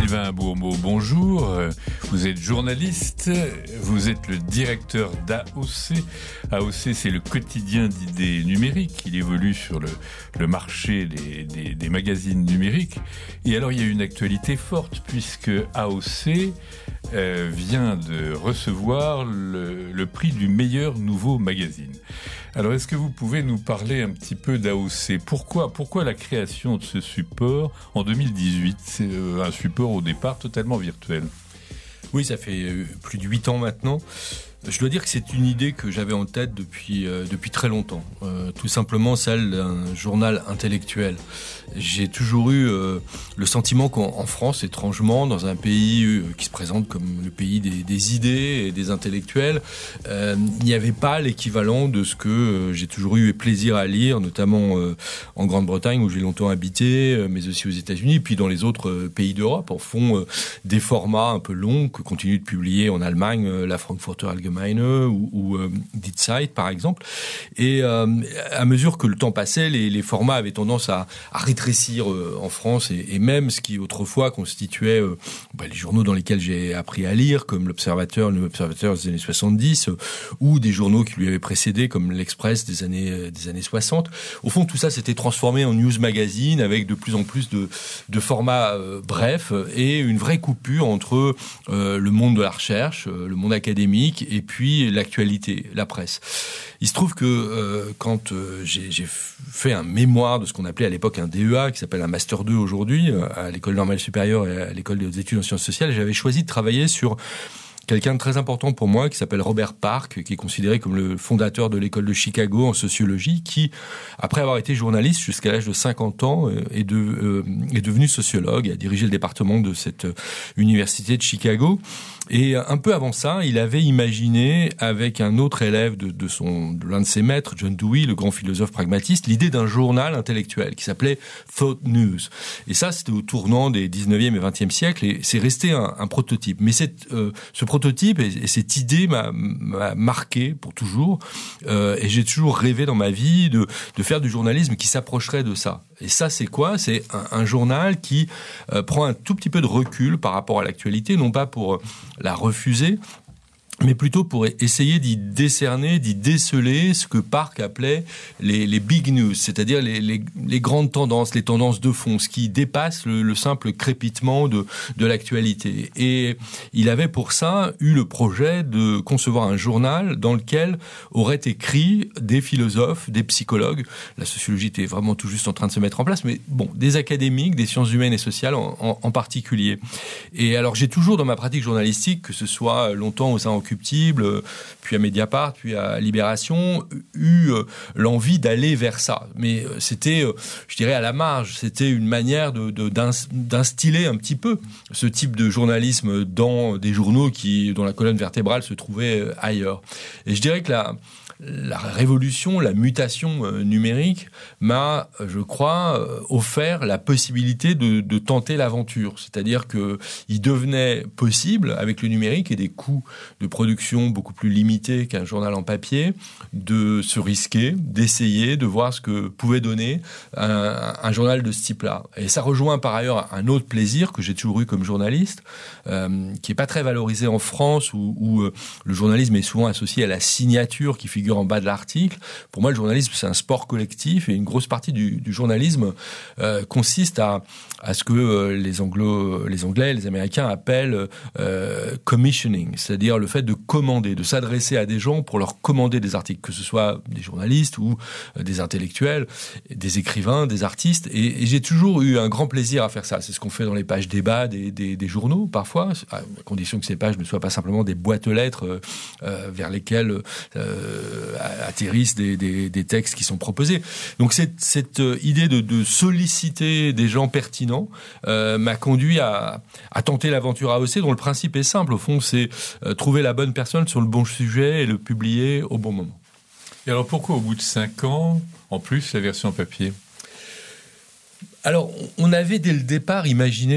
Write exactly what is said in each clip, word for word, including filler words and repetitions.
Sylvain Bourmeau, bonjour. Vous êtes journaliste, vous êtes le directeur d'A O C. A O C, c'est le quotidien d'idées numériques. Il évolue sur le, le marché des, des, des magazines numériques. Et alors, il y a une actualité forte, puisque A O C euh, vient de recevoir le, le prix du meilleur nouveau magazine. Alors, est-ce que vous pouvez nous parler un petit peu d'A O C ? Pourquoi, pourquoi la création de ce support en deux mille dix-huit ? C'est un support au départ totalement virtuel. Oui, ça fait plus de huit ans maintenant. Je dois dire que c'est une idée que j'avais en tête depuis, euh, depuis très longtemps. Euh, tout simplement celle d'un journal intellectuel. J'ai toujours eu euh, le sentiment qu'en en France, étrangement, dans un pays euh, qui se présente comme le pays des, des idées et des intellectuels, euh, il n'y avait pas l'équivalent de ce que euh, j'ai toujours eu plaisir à lire, notamment euh, en Grande-Bretagne où j'ai longtemps habité, euh, mais aussi aux États-Unis, puis dans les autres euh, pays d'Europe, en font euh, des formats un peu longs que continue de publier en Allemagne euh, la Frankfurter Allgemeine ou, ou euh, Die Zeit par exemple. Et euh, à mesure que le temps passait, les, les formats avaient tendance à, à rétrécir euh, en France et, et même ce qui autrefois constituait euh, bah, les journaux dans lesquels j'ai appris à lire, comme l'Observateur, le Observateur des années soixante-dix, euh, ou des journaux qui lui avaient précédé, comme l'Express des années euh, des années soixante. Au fond, tout ça s'était transformé en news magazine avec de plus en plus de, de formats euh, brefs et une vraie coupure entre euh, le monde de la recherche, euh, le monde académique et puis l'actualité, la presse. Il se trouve que euh, quand euh, j'ai, j'ai fait un mémoire de ce qu'on appelait à l'époque un D E A, qui s'appelle un Master deux aujourd'hui, euh, à l'École normale supérieure et à l'École des études en sciences sociales, j'avais choisi de travailler sur quelqu'un de très important pour moi qui s'appelle Robert Park, qui est considéré comme le fondateur de l'école de Chicago en sociologie, qui, après avoir été journaliste jusqu'à l'âge de cinquante ans, est, de, euh, est devenu sociologue, a dirigé le département de cette université de Chicago. Et un peu avant ça, il avait imaginé, avec un autre élève de, de, son, de l'un de ses maîtres, John Dewey, le grand philosophe pragmatiste, l'idée d'un journal intellectuel qui s'appelait Thought News. Et ça, c'était au tournant des dix-neuvième et vingtième siècles, et c'est resté un, un prototype. Mais cette, euh, ce prototype et, et cette idée m'a, m'a marqué pour toujours, euh, et j'ai toujours rêvé dans ma vie de, de faire du journalisme qui s'approcherait de ça. Et ça, c'est quoi ? C'est un, un journal qui euh, prend un tout petit peu de recul par rapport à l'actualité, non pas pour euh, la refuser, mais plutôt pour essayer d'y décerner, d'y déceler ce que Park appelait les, les big news, c'est-à-dire les, les, les grandes tendances, les tendances de fond, ce qui dépasse le, le simple crépitement de, de l'actualité. Et il avait pour ça eu le projet de concevoir un journal dans lequel auraient écrit des philosophes, des psychologues. La sociologie était vraiment tout juste en train de se mettre en place, mais bon, des académiques, des sciences humaines et sociales en, en, en particulier. Et alors j'ai toujours dans ma pratique journalistique, que ce soit longtemps aux Inrecuptibles, puis à Mediapart, puis à Libération, eu l'envie d'aller vers ça. Mais c'était, je dirais, à la marge. C'était une manière de, de, d'instiller un petit peu ce type de journalisme dans des journaux qui, dont la colonne vertébrale se trouvait ailleurs. Et je dirais que la... La révolution, la mutation euh, numérique m'a, je crois, euh, offert la possibilité de, de tenter l'aventure. C'est-à-dire que il devenait possible, avec le numérique et des coûts de production beaucoup plus limités qu'un journal en papier, de se risquer, d'essayer, de voir ce que pouvait donner un, un journal de ce type-là. Et ça rejoint par ailleurs un autre plaisir que j'ai toujours eu comme journaliste, euh, qui est pas très valorisé en France, où, où euh, le journalisme est souvent associé à la signature qui figure en bas de l'article. Pour moi, le journalisme, c'est un sport collectif et une grosse partie du, du journalisme euh, consiste à, à ce que euh, les, Anglo, les Anglais, les Américains appellent euh, commissioning, c'est-à-dire le fait de commander, de s'adresser à des gens pour leur commander des articles, que ce soit des journalistes ou euh, des intellectuels, des écrivains, des artistes. Et, et j'ai toujours eu un grand plaisir à faire ça. C'est ce qu'on fait dans les pages débat des, des, des journaux, parfois, à condition que ces pages ne soient pas simplement des boîtes aux lettres euh, vers lesquelles euh, atterrissent des, des, des textes qui sont proposés. Donc cette, cette idée de, de solliciter des gens pertinents euh, m'a conduit à, à tenter l'aventure A O C, dont le principe est simple. Au fond, c'est euh, trouver la bonne personne sur le bon sujet et le publier au bon moment. Et alors pourquoi au bout de cinq ans, en plus, la version papier ? Alors, on avait dès le départ imaginé qu'on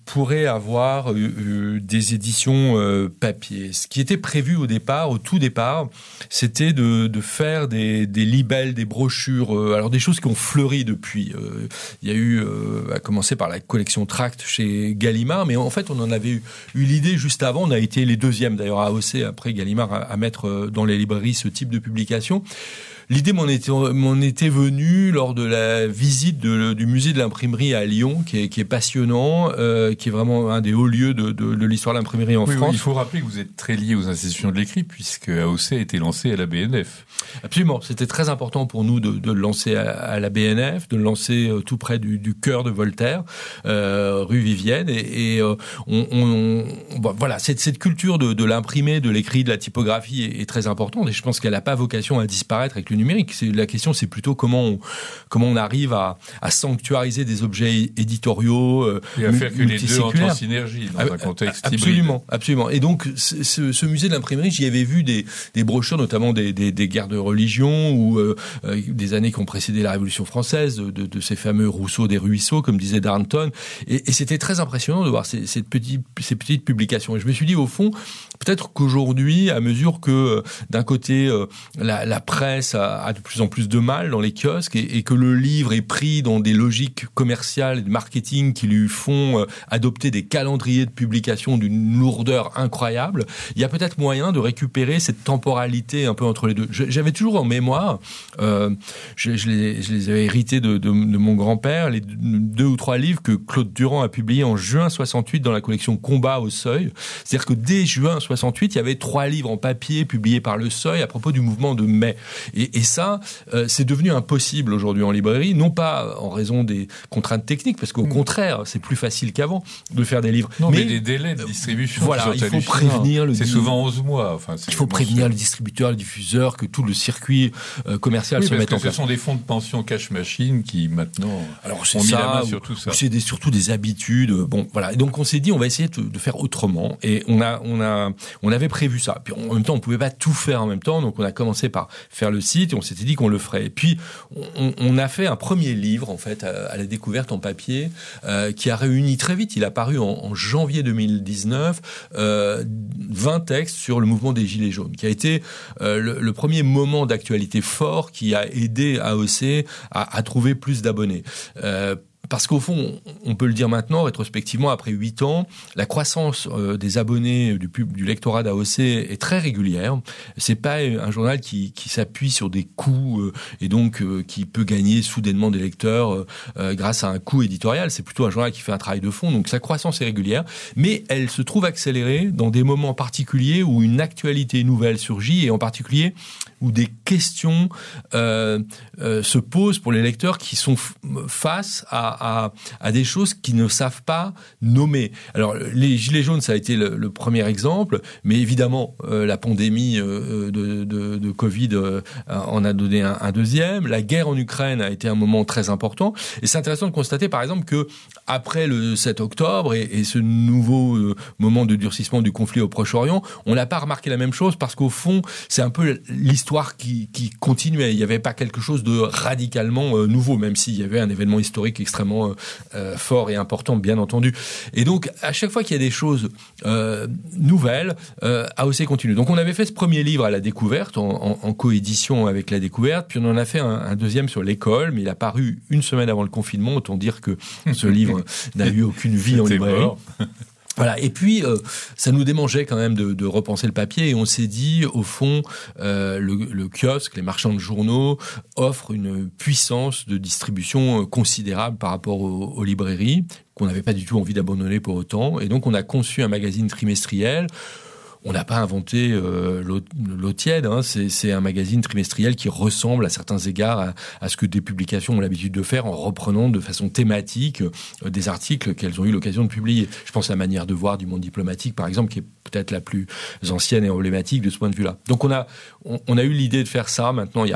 pourrait avoir euh, des éditions euh, papier. Ce qui était prévu au départ, au tout départ, c'était de, de faire des, des libelles, des brochures, euh, alors des choses qui ont fleuri depuis. Euh, il y a eu, euh, à commencer par la collection Tract chez Gallimard, mais en fait, on en avait eu, eu l'idée juste avant. On a été les deuxièmes, d'ailleurs, à A O C, après Gallimard, à, à mettre dans les librairies ce type de publication. L'idée m'en était, m'en était venue lors de la visite de, du musée de l'imprimerie à Lyon, qui est, qui est passionnant, euh, qui est vraiment un des hauts lieux de, de, de l'histoire de l'imprimerie en oui, France. Oui, il faut rappeler que vous êtes très lié aux institutions de l'écrit, puisque A O C a été lancé à la B N F. Absolument, c'était très important pour nous de, de le lancer à, à la B N F, de le lancer euh, tout près du, du cœur de Voltaire, euh, rue Vivienne, et, et euh, on, on, on, bon, voilà, cette, cette culture de, de l'imprimé, de l'écrit, de la typographie est, est très importante, et je pense qu'elle n'a pas vocation à disparaître avec le numérique. C'est, la question, c'est plutôt comment on, comment on arrive à, à sanctuariser des objets éditoriaux euh, et à faire que les deux entrent en synergie dans ah, un contexte absolument, hybride. Absolument. Et donc, ce, ce musée de l'imprimerie, j'y avais vu des, des brochures, notamment des, des, des guerres de religion ou euh, des années qui ont précédé la Révolution française, de, de, de ces fameux Rousseau des ruisseaux, comme disait Darnton. Et, et c'était très impressionnant de voir ces, ces, petites, ces petites publications. Et je me suis dit, au fond, peut-être qu'aujourd'hui, à mesure que, d'un côté, euh, la, la presse a, a de plus en plus de mal dans les kiosques et, et que le livre est pris dans des logiques commerciales et de marketing qui lui font euh, adopter des calendriers de publication d'une lourdeur incroyable, il y a peut-être moyen de récupérer cette temporalité un peu entre les deux. Je, j'avais toujours en mémoire, euh, je, je, les, je les avais hérités de, de, de mon grand-père, les deux ou trois livres que Claude Durand a publiés en juin soixante-huit dans la collection Combat au Seuil. C'est-à-dire que dès juin soixante-huit, il y avait trois livres en papier publiés par le Seuil à propos du mouvement de mai. Et, et ça, euh, c'est devenu impossible aujourd'hui en librairie, non pas en raison des contraintes techniques, parce qu'au mmh. contraire, c'est plus facile qu'avant de faire des livres. Non, mais, mais des délais de distribution. Voilà, il faut prévenir le. C'est souvent onze mois. Enfin, c'est il faut prévenir le distributeur, le diffuseur, que tout le circuit euh, commercial oui, se mette en place. Ce sont des fonds de pension cash machine qui maintenant Alors, ont mis ça, la main sur tout ça. C'est des, surtout des habitudes. Bon, voilà. Et donc on s'est dit, on va essayer de, de faire autrement. Et on a, on a, on avait prévu ça. Puis en même temps, on pouvait pas tout faire en même temps. Donc on a commencé par faire le site et on s'était dit qu'on le ferait. Et puis on, on a fait un premier livre en fait à, à la découverte en papier euh, qui a réuni très vite. Il a paru en, en janvier deux mille dix-neuf euh, vingt textes sur le mouvement des Gilets jaunes, qui a été euh, le, le premier moment d'actualité fort qui a aidé A O C à, à trouver plus d'abonnés. Euh, Parce qu'au fond, on peut le dire maintenant, rétrospectivement, après huit ans, la croissance euh, des abonnés du, pub, du lectorat d'A O C est très régulière. C'est pas un journal qui, qui s'appuie sur des coûts euh, et donc euh, qui peut gagner soudainement des lecteurs euh, euh, grâce à un coût éditorial. C'est plutôt un journal qui fait un travail de fond. Donc sa croissance est régulière, mais elle se trouve accélérée dans des moments particuliers où une actualité nouvelle surgit et en particulier où des questions euh, euh, se posent pour les lecteurs qui sont f- face à À, à des choses qu'ils ne savent pas nommer. Alors, les Gilets jaunes, ça a été le, le premier exemple, mais évidemment, euh, la pandémie euh, de, de, de Covid euh, en a donné un, un deuxième. La guerre en Ukraine a été un moment très important. Et c'est intéressant de constater, par exemple, que après le sept octobre et, et ce nouveau euh, moment de durcissement du conflit au Proche-Orient, on n'a pas remarqué la même chose parce qu'au fond, c'est un peu l'histoire qui, qui continuait. Il n'y avait pas quelque chose de radicalement euh, nouveau, même s'il y avait un événement historique extrêmement Euh, fort et important, bien entendu. Et donc, à chaque fois qu'il y a des choses euh, nouvelles, euh, A O C continue. Donc, on avait fait ce premier livre à la découverte, en, en, en coédition avec la découverte, puis on en a fait un, un deuxième sur l'école, mais il a paru une semaine avant le confinement, autant dire que ce livre n'a eu aucune vie en librairie. Voilà. Et puis, euh, ça nous démangeait quand même de, de repenser le papier et on s'est dit, au fond, euh, le, le kiosque, les marchands de journaux offrent une puissance de distribution considérable par rapport aux, aux librairies qu'on n'avait pas du tout envie d'abandonner pour autant. Et donc, on a conçu un magazine trimestriel. On n'a pas inventé euh, l'eau, l'eau tiède, hein. c'est, c'est un magazine trimestriel qui ressemble à certains égards à, à ce que des publications ont l'habitude de faire en reprenant de façon thématique euh, des articles qu'elles ont eu l'occasion de publier. Je pense à la manière de voir du Monde diplomatique, par exemple, qui est peut-être la plus ancienne et emblématique de ce point de vue-là. Donc on a, on, on a eu l'idée de faire ça. Maintenant, il y a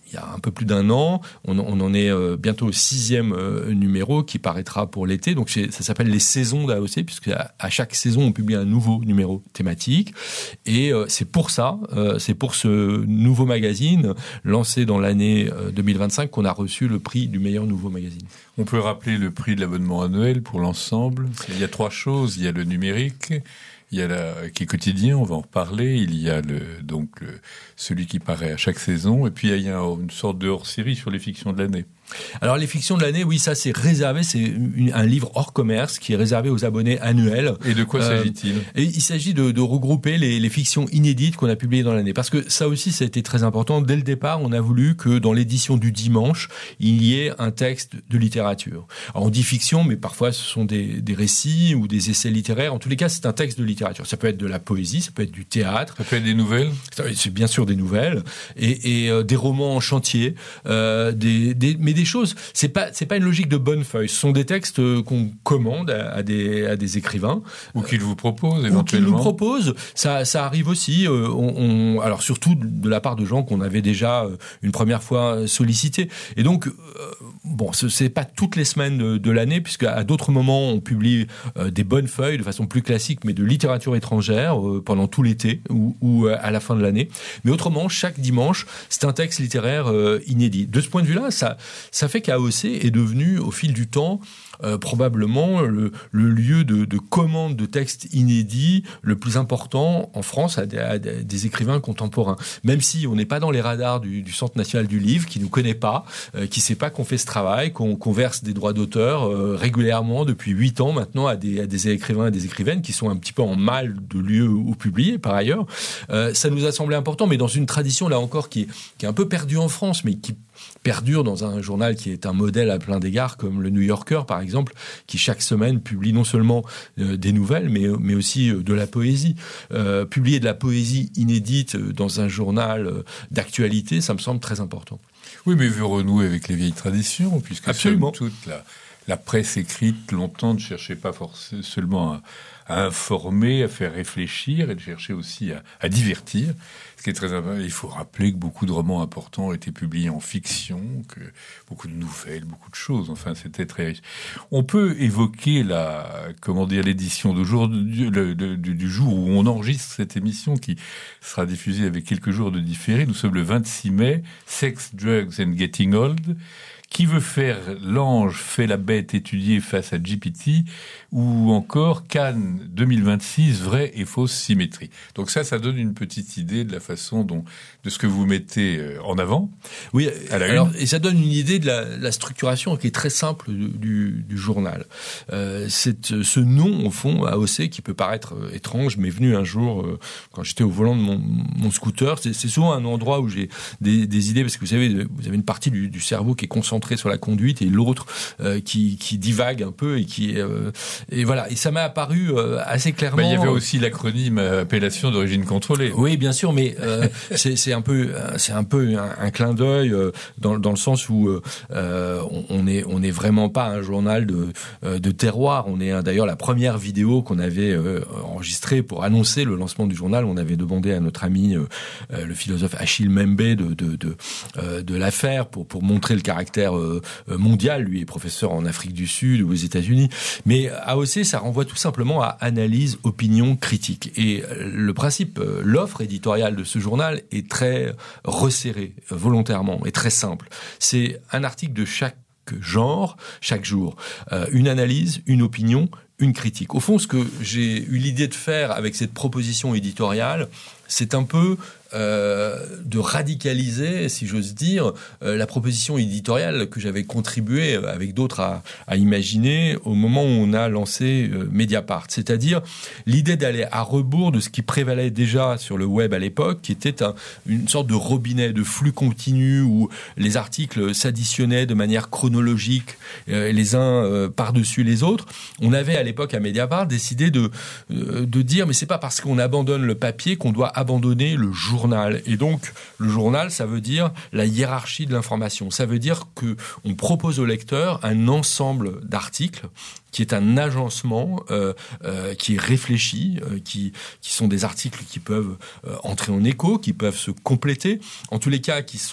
il y a un peu plus d'un an. On, on en est euh, bientôt au sixième euh, numéro qui paraîtra pour l'été. Donc c'est, ça s'appelle les saisons d'A O C, puisque à, à chaque saison on publie un nouveau numéro thématique. Et euh, c'est pour ça, euh, c'est pour ce nouveau magazine lancé dans l'année euh, deux mille vingt-cinq qu'on a reçu le prix du meilleur nouveau magazine. On peut rappeler le prix de l'abonnement annuel pour l'ensemble. Il y a trois choses. Il y a le numérique. Il y a la, qui est quotidien, on va en reparler. Il y a le, donc le, celui qui paraît à chaque saison. Et puis il y a une sorte de hors-série sur les fictions de l'année. Alors les fictions de l'année, oui, ça c'est réservé, c'est une, un livre hors commerce qui est réservé aux abonnés annuels. Et de quoi euh, s'agit-il ? Et il s'agit de, de regrouper les, les fictions inédites qu'on a publiées dans l'année. Parce que ça aussi, ça a été très important. Dès le départ, on a voulu que dans l'édition du dimanche, il y ait un texte de littérature. Alors on dit fiction, mais parfois ce sont des, des récits ou des essais littéraires. En tous les cas, c'est un texte de littérature. Ça peut être de la poésie, ça peut être du théâtre. Ça peut être des nouvelles ? C'est bien sûr des nouvelles. Et, et euh, des romans en chantier. Euh, des, des, mais des choses, c'est pas c'est pas une logique de bonne feuille. Ce sont des textes qu'on commande à, à des à des écrivains ou qu'ils vous proposent éventuellement. Ou qu'ils nous proposent. Ça ça arrive aussi. Euh, on, on, alors surtout de la part de gens qu'on avait déjà une première fois sollicités. Et donc euh, bon, ce, c'est pas toutes les semaines de, de l'année, puisque à d'autres moments on publie euh, des bonnes feuilles de façon plus classique, mais de littérature étrangère euh, pendant tout l'été ou, ou euh, à la fin de l'année. Mais autrement, chaque dimanche, c'est un texte littéraire euh, inédit. De ce point de vue-là, ça ça fait qu'A O C est devenu, au fil du temps, euh, probablement le, le lieu de, de commande de textes inédits le plus important en France à des, à des écrivains contemporains. Même si on n'est pas dans les radars du, du Centre national du livre, qui nous connaît pas, euh, qui sait pas qu'on fait ce travail, qu'on, qu'on verse des droits d'auteur euh, régulièrement depuis huit ans maintenant à des, à des écrivains et des écrivaines qui sont un petit peu en mal de lieu où publier par ailleurs. Euh, ça nous a semblé important, mais dans une tradition là encore qui est, qui est un peu perdue en France, mais qui perdure dans un journal qui est un modèle à plein d'égards, comme le New Yorker par exemple, qui chaque semaine publie non seulement euh, des nouvelles, mais, mais aussi euh, de la poésie. Euh, publier de la poésie inédite dans un journal euh, d'actualité, ça me semble très important. Oui, mais veut renouer avec les vieilles traditions, puisque absolument toute la, la presse écrite longtemps ne cherchait pas forcément seulement à, à informer, à faire réfléchir, elle cherchait aussi à, à divertir. Ce qui est très important, il faut rappeler que beaucoup de romans importants ont été publiés en fiction, que beaucoup de nouvelles, beaucoup de choses. Enfin, c'était très riche. On peut évoquer la, comment dire, l'édition d'aujourd'hui, le, du, du jour où on enregistre cette émission qui sera diffusée avec quelques jours de différé. Nous sommes le vingt-six mai. Sex, Drugs and Getting Old. Qui veut faire l'ange fait la bête étudiée face à G P T, ou encore Cannes deux mille vingt-six, vraie et fausse symétrie. Donc ça, ça donne une petite idée de la façon dont, de ce que vous mettez en avant. Oui, à la alors, et ça donne une idée de la, la structuration qui est très simple du, du, du journal. Euh, c'est ce nom, au fond, A O C, qui peut paraître étrange, m'est venu un jour, euh, quand j'étais au volant de mon, mon scooter. C'est, c'est souvent un endroit où j'ai des, des idées, parce que vous savez, vous avez une partie du, du cerveau qui est concentrée sur la conduite et l'autre euh, qui, qui divague un peu et qui euh, et voilà, et ça m'a apparu euh, assez clairement. Bah, il y avait aussi l'acronyme appellation d'origine contrôlée. Oui, bien sûr, mais euh, c'est, c'est un peu c'est un peu un, un clin d'œil euh, dans, dans le sens où euh, on, on est on est vraiment pas un journal de de terroir. On est d'ailleurs la première vidéo qu'on avait euh, enregistrée pour annoncer le lancement du journal. On avait demandé à notre ami euh, le philosophe Achille Mbembe de de de, euh, de la faire pour pour montrer le caractère mondial. Lui est professeur en Afrique du Sud ou aux États-Unis. Mais A O C, ça renvoie tout simplement à analyse, opinion, critique. Et le principe, l'offre éditoriale de ce journal est très resserrée, volontairement, et très simple. C'est un article de chaque genre, chaque jour. Euh, une analyse, une opinion, une critique. Au fond, ce que j'ai eu l'idée de faire avec cette proposition éditoriale, c'est un peu euh, de radicaliser, si j'ose dire, euh, la proposition éditoriale que j'avais contribué avec d'autres à, à imaginer au moment où on a lancé euh, Mediapart. C'est-à-dire l'idée d'aller à rebours de ce qui prévalait déjà sur le web à l'époque, qui était un, une sorte de robinet, de flux continu où les articles s'additionnaient de manière chronologique, euh, les uns euh, par-dessus les autres. On avait à l'époque à Mediapart décidé de, euh, de dire mais c'est pas parce qu'on abandonne le papier qu'on doit abandonner le journal. Et donc, le journal, ça veut dire la hiérarchie de l'information. Ça veut dire que on propose au lecteur un ensemble d'articles qui est un agencement euh, euh, qui est réfléchi, euh, qui qui sont des articles qui peuvent euh, entrer en écho, qui peuvent se compléter, en tous les cas qui sont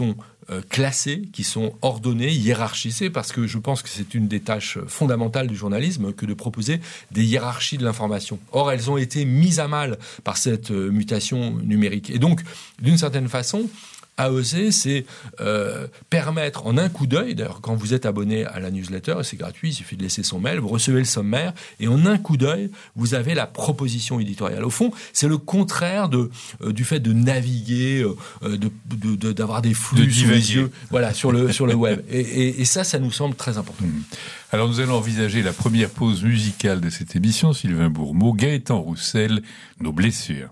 euh, classées, qui sont ordonnées, hiérarchisées, parce que je pense que c'est une des tâches fondamentales du journalisme que de proposer des hiérarchies de l'information. Or, elles ont été mises à mal par cette euh, mutation numérique. Et donc, d'une certaine façon, A E C, c'est euh, permettre en un coup d'œil, d'ailleurs quand vous êtes abonné à la newsletter, c'est gratuit, il suffit de laisser son mail, vous recevez le sommaire, et en un coup d'œil, vous avez la proposition éditoriale. Au fond, c'est le contraire de, euh, du fait de naviguer, euh, de, de, de, d'avoir des flux de sous les yeux, voilà, sur le, sur le web. Et, et, et ça, ça nous semble très important. Mmh. Alors nous allons envisager la première pause musicale de cette émission, Sylvain Bourmeau, Gaëtan Roussel, Nos blessures.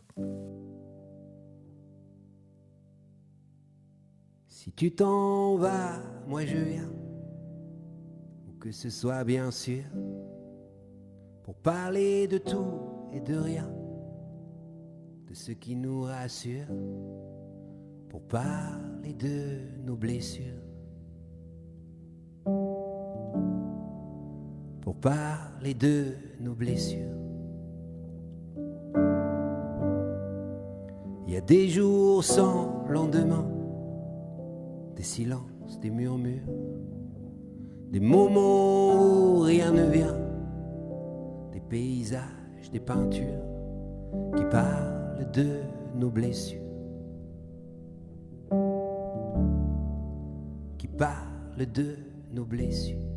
Si tu t'en vas, moi je viens, ou que ce soit bien sûr, pour parler de tout et de rien, de ce qui nous rassure, pour parler de nos blessures, pour parler de nos blessures. Il y a des jours sans lendemain, des silences, des murmures, des moments où rien ne vient, des paysages, des peintures qui parlent de nos blessures, qui parlent de nos blessures.